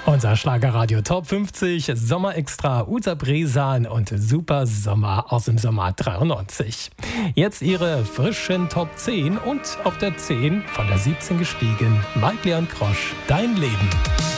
Unser Schlagerradio Top 50, Sommer Extra, Uta Bresan und Super Sommer aus dem Sommer 93. Jetzt ihre frischen Top 10 und auf der 10 von der 17 gestiegen, Mike Leon Krosch, Dein Leben.